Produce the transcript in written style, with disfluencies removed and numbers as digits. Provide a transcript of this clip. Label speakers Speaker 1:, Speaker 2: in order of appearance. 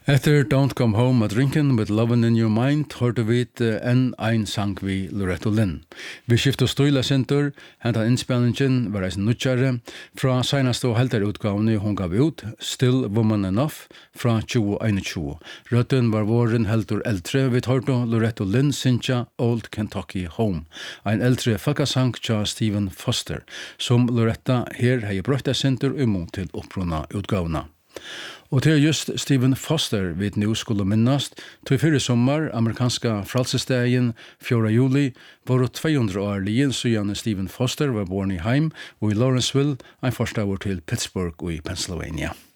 Speaker 1: Efter Don't Come Home a Drinkin' with Lovin' in Your Mind hørte vi enn ein sang vi Loretta Lynn. Vi skiftet støyla sentur, hentan innspillingen var eisen nutjare, fra senast og heldare utgavni hon gav ut, Still Woman Enough, fra 2021. Røtten var våren heldur eldre, vi hørte Loretta Lynn synsja Old Kentucky Home, ein eldre folkesang tja Stephen Foster, som Loretta her hei brøtta sentur imot til oppruna utgavna. Og til just Stephen Foster vid nu skulle minnast, til fyrir sommar, amerikanska fralsesdagen 4. juli, var 200 år lien siden Stephen Foster var born i heim og i Lawrenceville, ein forstavur til Pittsburgh og i Pennsylvania.